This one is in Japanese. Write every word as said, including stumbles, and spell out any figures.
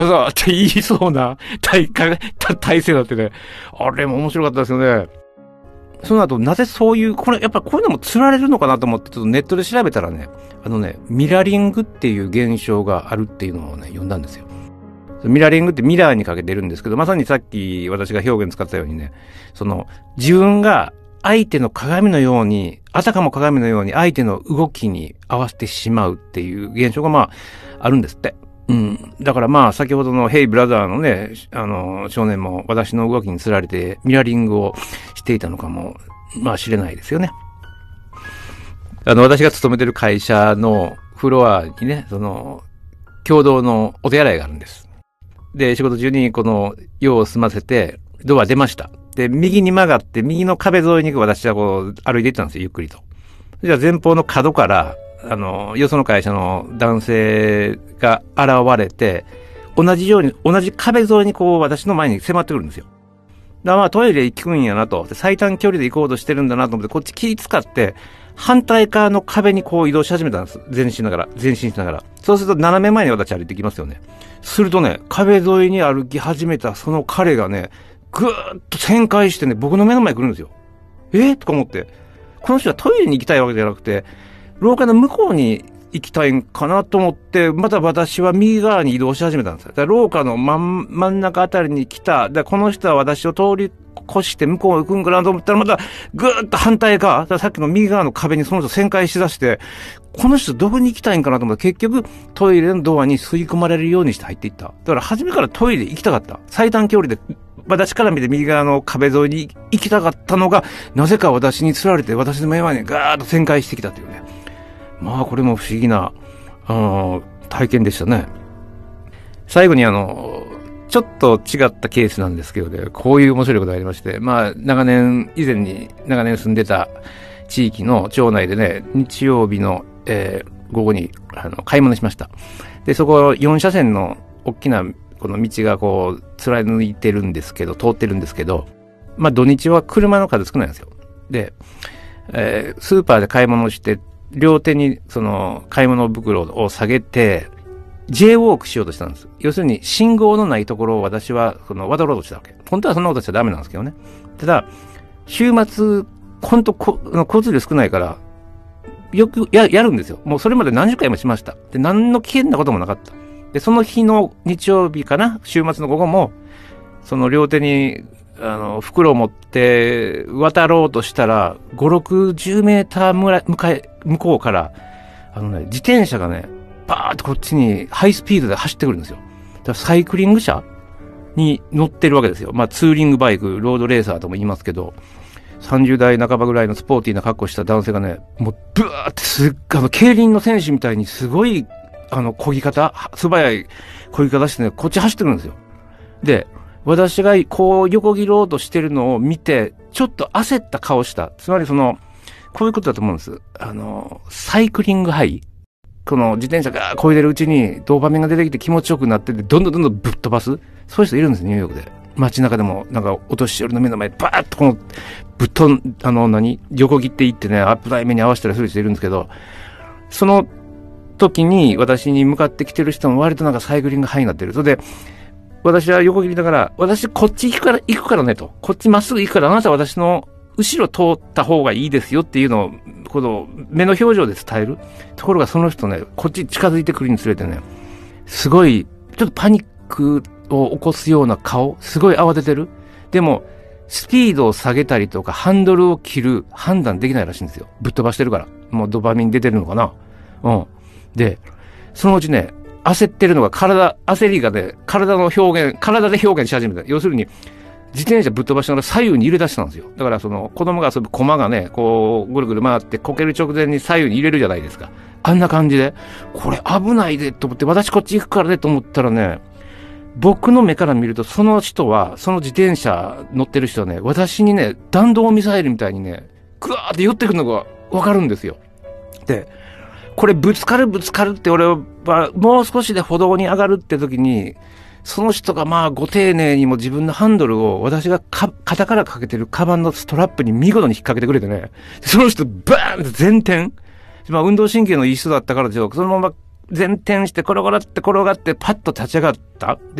さって言いそうな体体体勢だってね。あれも面白かったですよね。その後、なぜそういう、これ、やっぱこういうのも釣られるのかなと思って、ちょっとネットで調べたらね、あのね、ミラリングっていう現象があるっていうのをね、読んだんですよ。ミラリングってミラーにかけてるんですけど、まさにさっき私が表現使ったようにね、その、自分が相手の鏡のように、あたかも鏡のように相手の動きに合わせてしまうっていう現象がまあ、あるんですって。うん。だからまあ、先ほどのヘイブラザーのね、あの、少年も私の動きに釣られて、ミラリングをしていたのかも、まあ知れないですよね。あの、私が勤めてる会社のフロアにね、その、共同のお手洗いがあるんです。で、仕事中にこの、用を済ませて、ドア出ました。で、右に曲がって、右の壁沿いに私はこう、歩いていったんですよ、ゆっくりと。じゃあ前方の角から、あの、よその会社の男性が現れて、同じように、同じ壁沿いにこう、私の前に迫ってくるんですよ。だからまあトイレ行くんやなと、最短距離で行こうとしてるんだなと思って、こっち気使って、反対側の壁にこう移動し始めたんです。前進しながら、前進しながら。そうすると斜め前に私歩いてきますよね。するとね、壁沿いに歩き始めたその彼がね、ぐーっと旋回してね、僕の目の前に来るんですよ。えー、とか思って。この人はトイレに行きたいわけじゃなくて、廊下の向こうに行きたいんかなと思って、また私は右側に移動し始めたんですよ。だから廊下の真ん、真ん中あたりに来た。で、この人は私を通り越して向こう行くんかなと思ったら、またぐーっと反対側、さっきの右側の壁にその人旋回しだして、この人どこに行きたいんかなと思って、結局トイレのドアに吸い込まれるようにして入っていった。だから初めからトイレ行きたかった。最短距離で、私から見て右側の壁沿いに行きたかったのが、なぜか私に釣られて、私の目の前にガーッと旋回してきたというね。まあこれも不思議な、あの、体験でしたね。最後にあの、ちょっと違ったケースなんですけどね、こういう面白いことがありまして、まあ長年、以前に長年住んでた地域の町内でね、日曜日の、えー、午後にあの買い物しました。で、そこよん車線の大きなこの道がこう貫いてるんですけど、通ってるんですけど、まあ土日は車の数少ないんですよ。で、えー、スーパーで買い物をして、両手にその買い物袋を下げて、J ウォークしようとしたんです。要するに信号のないところを私はその渡ろうとしたわけ。本当はそんなことしちゃダメなんですけどね。ただ、週末、本当こ交通量少ないから、よくや、やるんですよ。もうそれまで何十回もしました。で、何の危険なこともなかった。で、その日の日曜日かな、週末の午後も、その両手に、あの、袋を持って渡ろうとしたら、ご、ろくじゅうメーターむら向かい、向こうから、あのね、自転車がね、バーッとこっちにハイスピードで走ってくるんですよ。だからサイクリング車に乗ってるわけですよ。まあツーリングバイク、ロードレーサーとも言いますけど、さんじゅう代半ばぐらいのスポーティーな格好した男性がね、もうブワーってすっ、あの、競輪の選手みたいにすごい、あの、漕ぎ方、素早い漕ぎ方してね、こっち走ってくるんですよ。で、私がこう横切ろうとしてるのを見て、ちょっと焦った顔した。つまりその、こういうことだと思うんです。あの、サイクリングハイ。この自転車が漕いでるうちにドーパミンが出てきて気持ちよくなってて、どんどんどんどんぶっ飛ばす。そういう人いるんです、ニューヨークで。街中でも、なんか、お年寄りの目の前でバーッとこの、ぶっ飛ん、あの、何横切っていってね、アップダイ目に合わせたりする人いるんですけど、その時に私に向かってきてる人も割となんかサイクリングハイになってる。それで、私は横切りながら、私こっち行くから、行くからねと。こっちまっすぐ行くから、あなたは私の後ろ通った方がいいですよっていうのを、この目の表情で伝える。ところがその人ね、こっち近づいてくるにつれてね、すごい、ちょっとパニックを起こすような顔、すごい慌ててる。でも、スピードを下げたりとか、ハンドルを切る判断できないらしいんですよ。ぶっ飛ばしてるから。もうドパミン出てるのかな。うん。で、そのうちね、焦ってるのが体、焦りがね、体の表現、体で表現し始めた。要するに、自転車ぶっ飛ばしながら左右に入れ出したんですよ。だからその子供が遊ぶ駒がね、こうぐるぐる回ってこける直前に左右に入れるじゃないですか。あんな感じで、これ危ないでと思って、私こっち行くからねと思ったらね、僕の目から見るとその人は、その自転車乗ってる人はね、私にね、弾道ミサイルみたいにね、ぐわーって寄ってくるのがわかるんですよ。で、これぶつかるぶつかるって俺はもう少しで歩道に上がるって時に、その人がまあご丁寧にも自分のハンドルを私がか肩からかけてるカバンのストラップに見事に引っ掛けてくれてね、その人バーンって前転、まあ運動神経のいい人だったからでしょう。そのまま前転して転がって転がってパッと立ち上がった。